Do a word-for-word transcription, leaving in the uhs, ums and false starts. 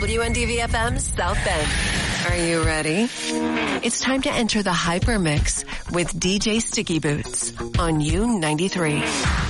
W N D V F M South Bend. Are you ready? It's time to enter the Hyper Mix with D J Sticky Boots on U ninety-three.